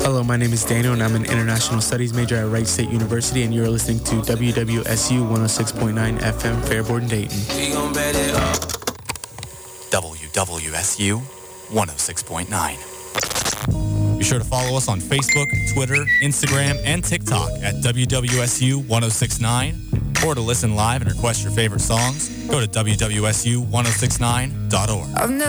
Hello, my name is Daniel, and I'm an international studies major at Wright State University, and you're listening to WWSU 106.9 FM Fairborn, Dayton. WWSU 106.9. Be sure to follow us on Facebook, Twitter, Instagram, and TikTok at WWSU 106.9. Or to listen live and request your favorite songs, go to WWSU1069.org.